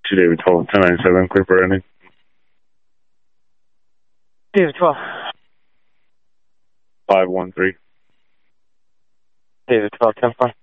David 12, 1097, clear for ending. David 12. 513. David 12, 10-4.